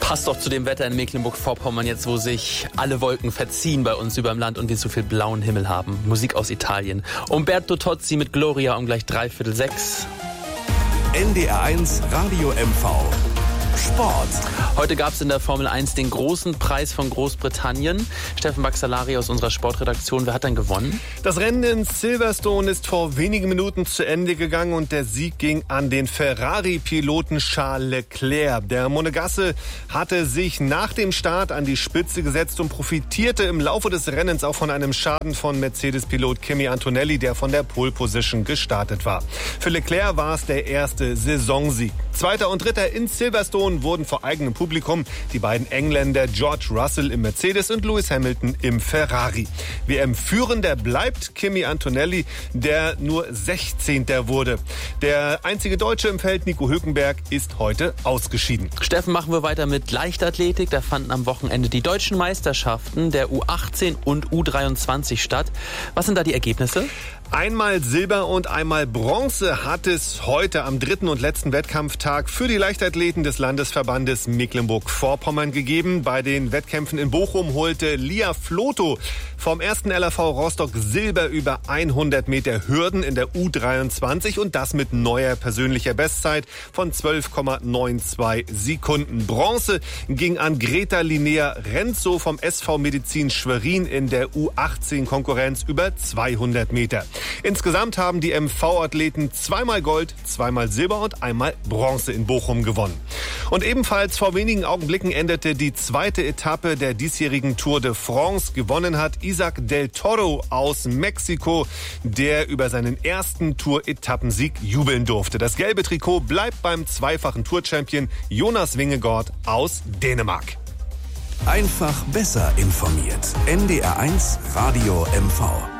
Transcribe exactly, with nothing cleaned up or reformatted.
Passt doch zu dem Wetter in Mecklenburg-Vorpommern jetzt, wo sich alle Wolken verziehen bei uns über dem Land und wir so viel blauen Himmel haben. Musik aus Italien. Umberto Tozzi mit Gloria um gleich dreiviertel sechs. N D R eins Radio M V. Sport. Heute gab es in der Formel eins den großen Preis von Großbritannien. Steffen Baxalari aus unserer Sportredaktion, wer hat denn gewonnen? Das Rennen in Silverstone ist vor wenigen Minuten zu Ende gegangen und der Sieg ging an den Ferrari-Piloten Charles Leclerc. Der Monegasse hatte sich nach dem Start an die Spitze gesetzt und profitierte im Laufe des Rennens auch von einem Schaden von Mercedes-Pilot Kimi Antonelli, der von der Pole Position gestartet war. Für Leclerc war es der erste Saisonsieg. Zweiter und Dritter in Silverstone wurden vor eigenem Publikum die beiden Engländer George Russell im Mercedes und Lewis Hamilton im Ferrari. W M-Führender bleibt Kimi Antonelli, der nur sechzehnter wurde. Der einzige Deutsche im Feld, Nico Hülkenberg, ist heute ausgeschieden. Steffen, machen wir weiter mit Leichtathletik. Da fanden am Wochenende die deutschen Meisterschaften der U achtzehn und U dreiundzwanzig statt. Was sind da die Ergebnisse? Einmal Silber und einmal Bronze hat es heute am dritten und letzten Wettkampftag für die Leichtathleten des Landesverbandes Mecklenburg-Vorpommern gegeben. Bei den Wettkämpfen in Bochum holte Lia Floto vom ersten L A V Rostock Silber über hundert Meter Hürden in der U dreiundzwanzig und das mit neuer persönlicher Bestzeit von zwölf Komma zweiundneunzig Sekunden. Bronze ging an Greta Linnea Renzo vom S V Medizin Schwerin in der U achtzehn Konkurrenz über zweihundert Meter. Insgesamt haben die M V-Athleten zweimal Gold, zweimal Silber und einmal Bronze in Bochum gewonnen. Und ebenfalls vor wenigen Augenblicken endete die zweite Etappe der diesjährigen Tour de France. Gewonnen hat Isaac del Toro aus Mexiko, der über seinen ersten Tour-Etappensieg jubeln durfte. Das gelbe Trikot bleibt beim zweifachen Tour-Champion Jonas Vingegaard aus Dänemark. Einfach besser informiert. N D R eins Radio M V.